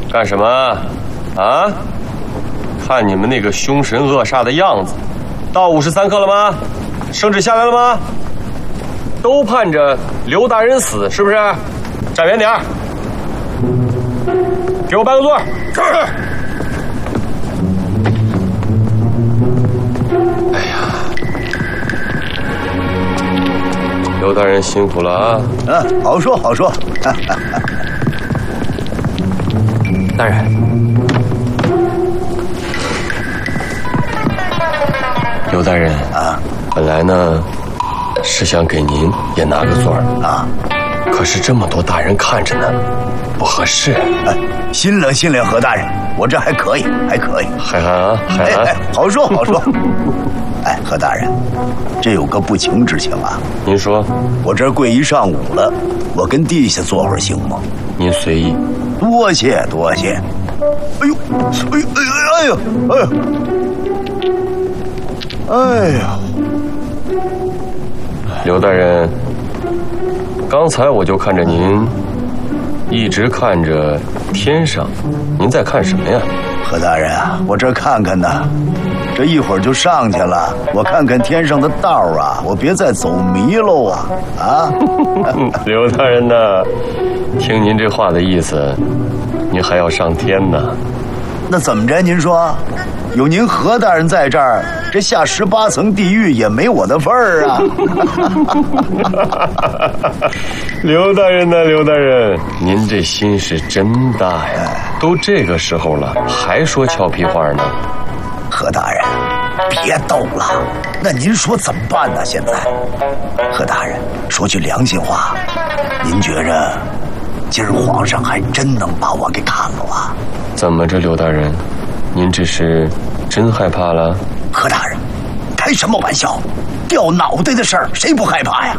干什么？啊？看你们那个凶神恶煞的样子，到53刻了吗？圣旨下来了吗？都盼着刘大人死，是不是？站远点，给我搬个座。哎呀，刘大人辛苦了啊！ 好说好说。 大人，刘大人啊，本来呢是想给您也拿个座啊，可是这么多大人看着呢，不合适。 心领心领，何大人，我这还可以，还可以。 海涵啊，海涵， 好说好说。何大人，这有个不情之请啊。 您说， 我这跪一上午了，我跟地下坐会儿行吗？ 您随意。 多谢多谢。哎呦，哎呦，哎呀！ 刘大人，刚才我就看着您，一直看着天上，您在看什么呀？ 何大人啊，我这看看呢，这一会儿就上去了，我看看天上的道啊，我别再走迷喽啊！啊！ 刘大人呢？听您这话的意思，您还要上天呢？ 那怎么着？您说，有您何大人在这儿，这下18层地狱也没我的份儿啊！ 刘大人呢？刘大人，您这心是真大呀！都这个时候了，还说俏皮话呢？ 何大人，别逗了。那您说怎么办呢？现在，何大人，说句良心话，您觉着今儿皇上还真能把我给砍了啊？ 怎么着，刘大人，您这是真害怕了？ 何大人，开什么玩笑？掉脑袋的事儿，谁不害怕呀？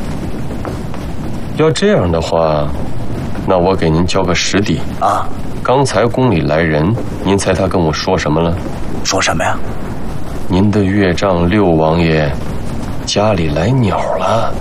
要这样的话，那我给您交个实底啊。刚才宫里来人，您猜他跟我说什么了？ 说什么呀？ 您的岳丈六王爷家里来鸟了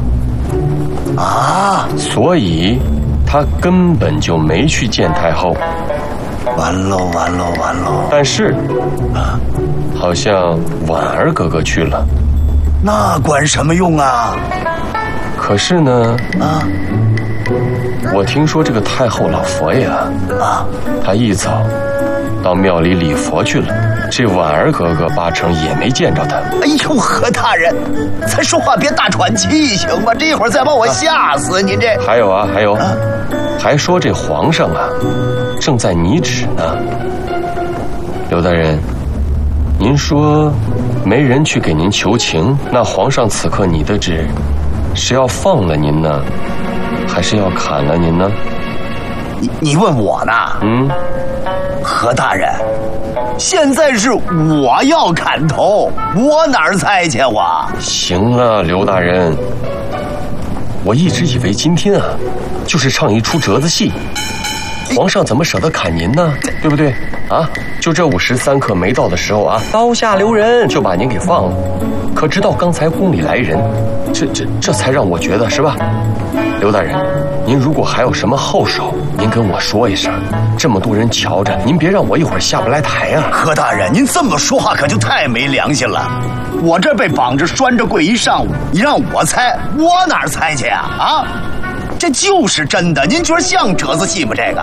啊， 所以他根本就没去见太后。 完喽完喽完喽！ 但是啊，好像婉儿哥哥去了。 那管什么用啊？ 可是呢，我听说这个太后老佛爷他一早到庙里礼佛去了，这婉儿哥哥八成也没见着他。 哎呦，何大人，咱说话别大喘气行吗？这一会儿再把我吓死，您这…… 还有啊，还说这皇上正在拟旨呢。刘大人，您说没人去给您求情，那皇上此刻拟的旨是要放了您呢，还是要砍了您呢？ 你问我呢？何大人，现在是我要砍头，我哪儿猜去我？ 行了，刘大人，我一直以为今天就是唱一出折子戏，皇上怎么舍得砍您呢？对不对啊？就这53刻没到的时候刀下留人就把您给放了。可直到刚才宫里来人，这才让我觉得是吧？刘大人，您如果还有什么后手，您跟我说一声。这么多人瞧着，您别让我一会儿下不来台啊！ 何大人，您这么说话可就太没良心了。我这被绑着拴着跪一上午，你让我猜，我哪儿猜去呀？啊，这就是真的。您觉得像折子戏吗？这个？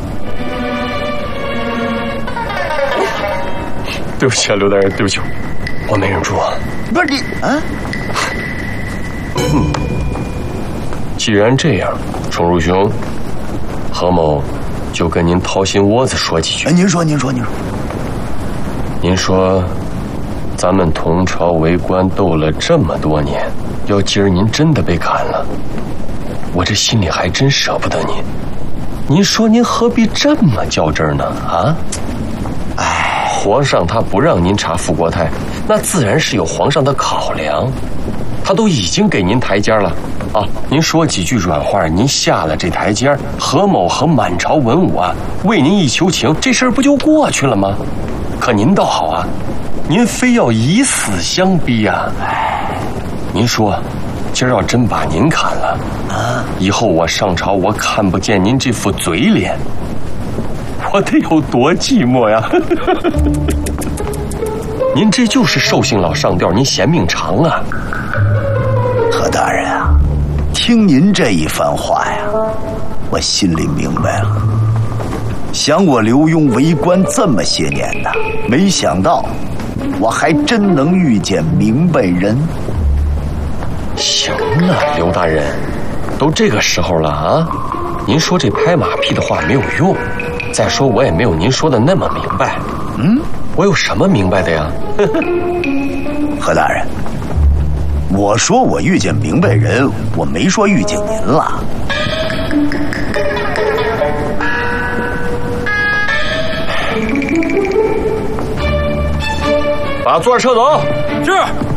对不起啊，刘大人，对不起，我没忍住啊。 不是你既然这样，宠辱兄，何某就跟您掏心窝子说几句。 您说， 您说，咱们同朝为官斗了这么多年，要今儿您真的被砍了，我这心里还真舍不得您。您说您何必这么较真呢？啊？皇上他不让您查富国泰，那自然是有皇上的考量。他都已经给您台阶了您说几句软话，您下了这台阶，何某和满朝文武为您一求情，这事儿不就过去了吗？可您倒好您非要以死相逼您说，今儿要真把您砍了以后我上朝我看不见您这副嘴脸， 活得有多寂寞呀！您这就是兽性老上吊，您嫌命长啊！ 何大人啊，听您这一番话呀，我心里明白了。想我刘墉为官这么些年呢，没想到我还真能遇见明白人。 行了，刘大人，都这个时候了啊，您说这拍马屁的话没有用。再说我也没有您说的那么明白。我有什么明白的呀？ 何大人，我说我遇见明白人，我没说遇见您了。 把座撤走。 是。